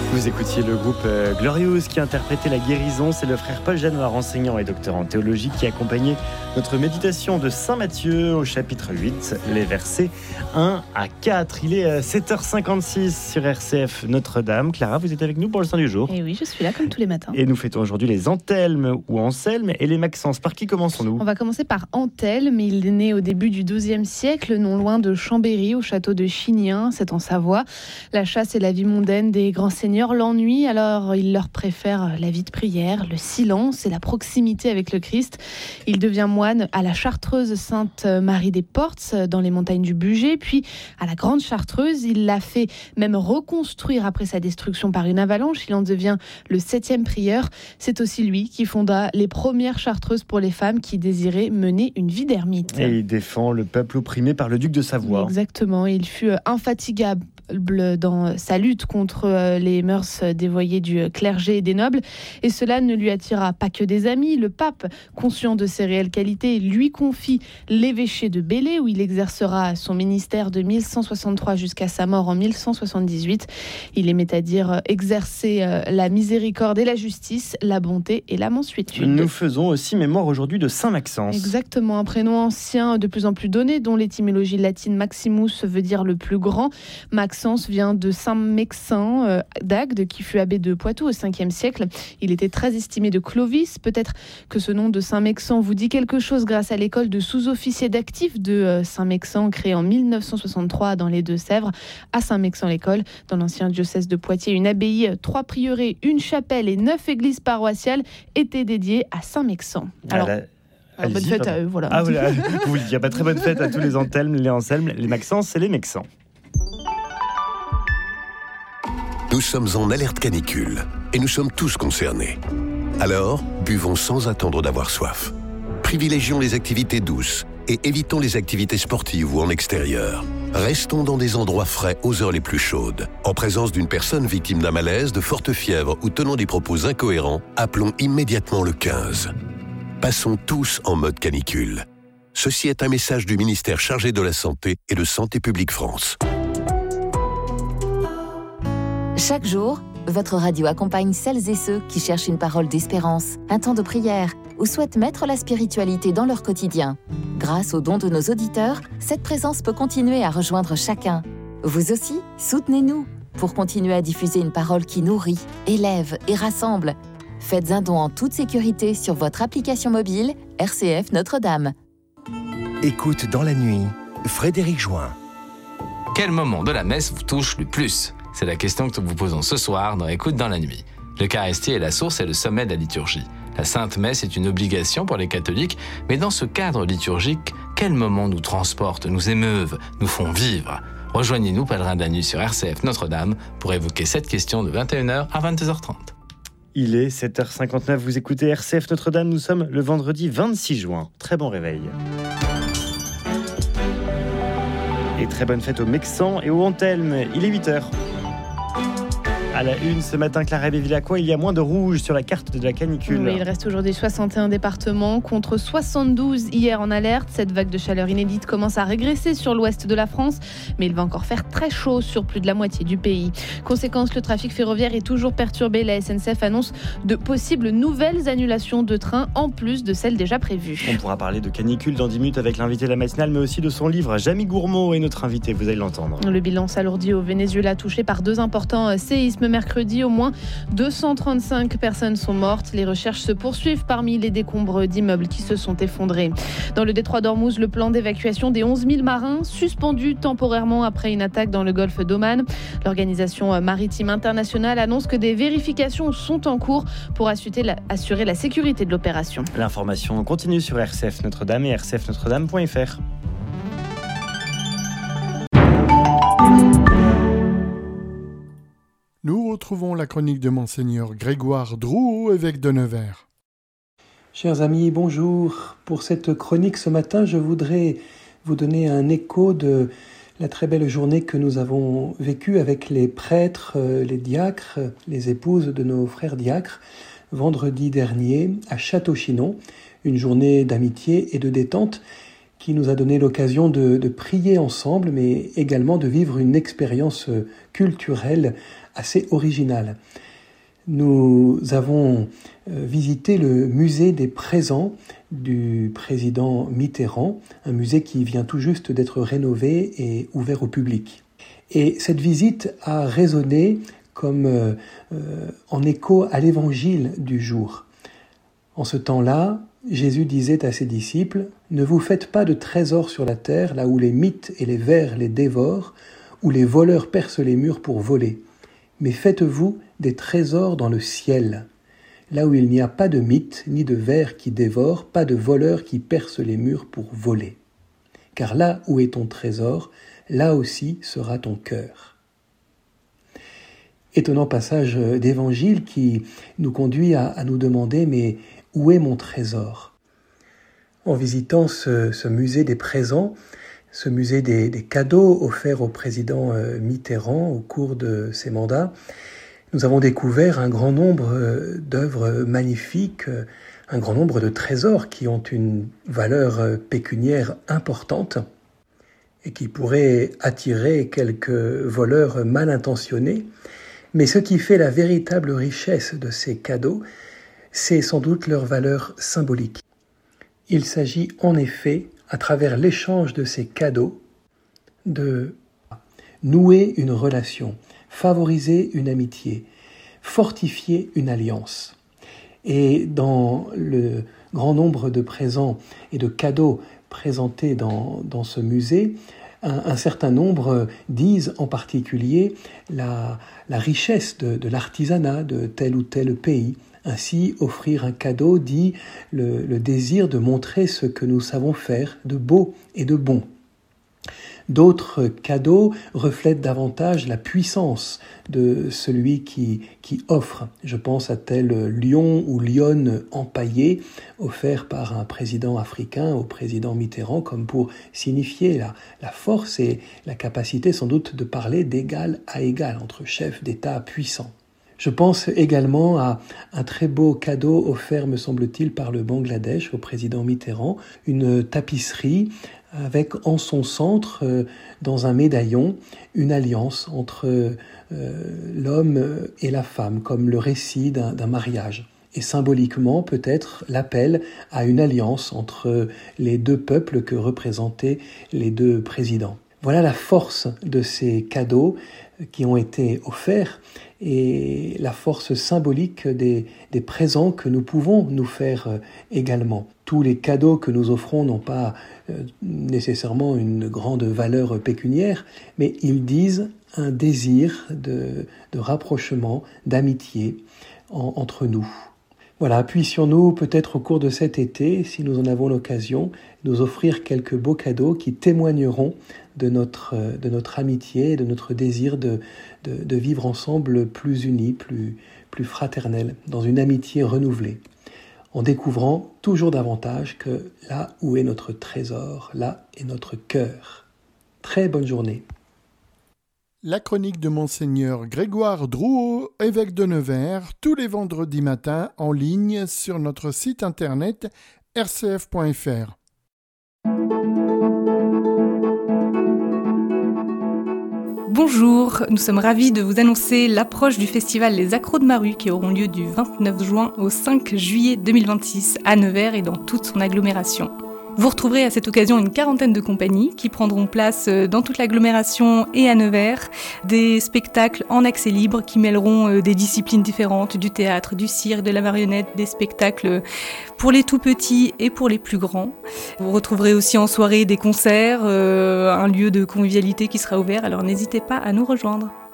Vous écoutiez le groupe Glorious qui interprétait la guérison. C'est le frère Paul Janoir, enseignant et docteur en théologie, qui accompagnait notre méditation de Saint Matthieu au chapitre 8, les versets 1 à 4. Il est 7h56 sur RCF Notre-Dame. Clara, vous êtes avec nous pour le Saint du jour. Et oui, je suis là comme tous les matins. Et nous fêtons aujourd'hui les Anthelmes ou Anselme et les Maxence. Par qui commençons-nous ? On va commencer par Anthelme. Il est né au début du XIIe siècle, non loin de Chambéry, au château de Chignien, c'est en Savoie. La chasse et la vie mondaine des grands seigneurs l'ennui, alors il leur préfère la vie de prière, le silence et la proximité avec le Christ. Il devient moine à la Chartreuse Sainte-Marie des Portes, dans les montagnes du Bugey, puis à la Grande Chartreuse. Il l'a fait même reconstruire après sa destruction par une avalanche. Il en devient le 7e prieur. C'est aussi lui qui fonda les premières chartreuses pour les femmes qui désiraient mener une vie d'ermite. Et il défend le peuple opprimé par le duc de Savoie. Exactement, il fut infatigable dans sa lutte contre les mœurs dévoyées du clergé et des nobles, et cela ne lui attira pas que des amis. Le pape, conscient de ses réelles qualités, lui confie l'évêché de Belley, où il exercera son ministère de 1163 jusqu'à sa mort en 1178. Il aimait à dire exercer la miséricorde et la justice, la bonté et la mansuétude. Nous faisons aussi mémoire aujourd'hui de Saint Maxence. Exactement, un prénom ancien de plus en plus donné, dont l'étymologie latine Maximus veut dire le plus grand. Maxence vient de Saint-Mexin d'Agde, qui fut abbé de Poitou au 5e siècle. Il était très estimé de Clovis. Peut-être que ce nom de Saint-Mexan vous dit quelque chose grâce à l'école de sous-officiers d'actifs de Saint-Mexan, créée en 1963 dans les Deux-Sèvres. À Saint-Mexan-l'École, dans l'ancien diocèse de Poitiers, une abbaye, 3 prieurés, une chapelle et 9 églises paroissiales étaient dédiées à Saint-Mexan. Alors, bonne fête à eux, voilà. Ah voilà, vous voulez dire très bonne fête à tous les Anthelmes, les Anselmes, les Maxences et les Mexans. Nous sommes en alerte canicule et nous sommes tous concernés. Alors, buvons sans attendre d'avoir soif. Privilégions les activités douces et évitons les activités sportives ou en extérieur. Restons dans des endroits frais aux heures les plus chaudes. En présence d'une personne victime d'un malaise, de forte fièvre ou tenant des propos incohérents, appelons immédiatement le 15. Passons tous en mode canicule. Ceci est un message du ministère chargé de la Santé et de Santé publique France. Chaque jour, votre radio accompagne celles et ceux qui cherchent une parole d'espérance, un temps de prière ou souhaitent mettre la spiritualité dans leur quotidien. Grâce aux dons de nos auditeurs, cette présence peut continuer à rejoindre chacun. Vous aussi, soutenez-nous pour continuer à diffuser une parole qui nourrit, élève et rassemble. Faites un don en toute sécurité sur votre application mobile RCF Notre-Dame. Écoute dans la nuit, Frédéric Join. Quel moment de la messe vous touche le plus ? C'est la question que nous vous posons ce soir dans Écoute dans la nuit. L'Eucharistie est la source et le sommet de la liturgie. La Sainte Messe est une obligation pour les catholiques, mais dans ce cadre liturgique, quels moments nous transportent, nous émeuvent, nous font vivre ? Rejoignez-nous, pèlerins de la nuit sur RCF Notre-Dame, pour évoquer cette question de 21h à 22h30. Il est 7h59, vous écoutez RCF Notre-Dame, nous sommes le vendredi 26 juin. Très bon réveil. Et très bonne fête aux Mexans et aux Anthelmes. Il est 8h. À la une ce matin, Clara Bévillacqua, il y a moins de rouge sur la carte de la canicule. Oui, il reste aujourd'hui 61 départements contre 72 hier en alerte. Cette vague de chaleur inédite commence à régresser sur l'ouest de la France, mais il va encore faire très chaud sur plus de la moitié du pays. Conséquence, le trafic ferroviaire est toujours perturbé. La SNCF annonce de possibles nouvelles annulations de trains en plus de celles déjà prévues. On pourra parler de canicule dans 10 minutes avec l'invité de la matinale, mais aussi de son livre. Jamie Gourmaud est notre invité, vous allez l'entendre. Le bilan s'alourdit au Venezuela, touché par 2 importants séismes mercredi. Au moins 235 personnes sont mortes. Les recherches se poursuivent parmi les décombres d'immeubles qui se sont effondrés. Dans le détroit d'Ormuz, le plan d'évacuation des 11 000 marins suspendu temporairement après une attaque dans le golfe d'Oman. L'Organisation maritime internationale annonce que des vérifications sont en cours pour assurer la sécurité de l'opération. L'information continue sur RCF Notre-Dame et rcfnotredame.fr. Nous retrouvons la chronique de Monseigneur Grégoire Drouot, évêque de Nevers. Chers amis, bonjour. Pour cette chronique ce matin, je voudrais vous donner un écho de la très belle journée que nous avons vécue avec les prêtres, les diacres, les épouses de nos frères diacres, vendredi dernier à Château-Chinon. Une journée d'amitié et de détente qui nous a donné l'occasion de prier ensemble, mais également de vivre une expérience culturelle assez originale. Nous avons visité le musée des présents du président Mitterrand, un musée qui vient tout juste d'être rénové et ouvert au public. Et cette visite a résonné comme en écho à l'évangile du jour. En ce temps-là, Jésus disait à ses disciples « Ne vous faites pas de trésors sur la terre, là où les mythes et les vers les dévorent, où les voleurs percent les murs pour voler. Mais faites-vous des trésors dans le ciel, là où il n'y a pas de mythes ni de vers qui dévorent, pas de voleurs qui percent les murs pour voler. Car là où est ton trésor, là aussi sera ton cœur. » Étonnant passage d'évangile qui nous conduit à nous demander « Mais où est mon trésor ?» En visitant ce musée des présents, ce musée des cadeaux offerts au président Mitterrand au cours de ses mandats, nous avons découvert un grand nombre d'œuvres magnifiques, un grand nombre de trésors qui ont une valeur pécuniaire importante et qui pourraient attirer quelques voleurs mal intentionnés. Mais ce qui fait la véritable richesse de ces cadeaux, c'est sans doute leur valeur symbolique. Il s'agit en effet, à travers l'échange de ces cadeaux, de nouer une relation, favoriser une amitié, fortifier une alliance. Et dans le grand nombre de présents et de cadeaux présentés dans ce musée, un certain nombre disent en particulier la richesse de l'artisanat de tel ou tel pays. Ainsi, offrir un cadeau dit le désir de montrer ce que nous savons faire de beau et de bon. D'autres cadeaux reflètent davantage la puissance de celui qui offre. Je pense à tel lion ou lionne empaillé offert par un président africain au président Mitterrand comme pour signifier la force et la capacité sans doute de parler d'égal à égal entre chefs d'État puissants. Je pense également à un très beau cadeau offert, me semble-t-il, par le Bangladesh au président Mitterrand, une tapisserie avec en son centre, dans un médaillon, une alliance entre l'homme et la femme, comme le récit d'un mariage. Et symboliquement, peut-être, l'appel à une alliance entre les deux peuples que représentaient les deux présidents. Voilà la force de ces cadeaux qui ont été offerts et la force symbolique des présents que nous pouvons nous faire également. Tous les cadeaux que nous offrons n'ont pas nécessairement une grande valeur pécuniaire, mais ils disent un désir de rapprochement, d'amitié entre nous. Voilà, puissions-nous peut-être au cours de cet été, si nous en avons l'occasion, nous offrir quelques beaux cadeaux qui témoigneront de notre amitié, de notre désir de vivre ensemble plus unis, plus fraternels, dans une amitié renouvelée, en découvrant toujours davantage que là où est notre trésor, là est notre cœur. Très bonne journée. La chronique de Monseigneur Grégoire Drouot, évêque de Nevers, tous les vendredis matins en ligne sur notre site internet rcf.fr. Bonjour, nous sommes ravis de vous annoncer l'approche du festival Les Accros de Maru qui auront lieu du 29 juin au 5 juillet 2026 à Nevers et dans toute son agglomération. Vous retrouverez à cette occasion une quarantaine de compagnies qui prendront place dans toute l'agglomération et à Nevers, des spectacles en accès libre qui mêleront des disciplines différentes, du théâtre, du cirque, de la marionnette, des spectacles pour les tout petits et pour les plus grands. Vous retrouverez aussi en soirée des concerts, un lieu de convivialité qui sera ouvert, alors n'hésitez pas à nous rejoindre.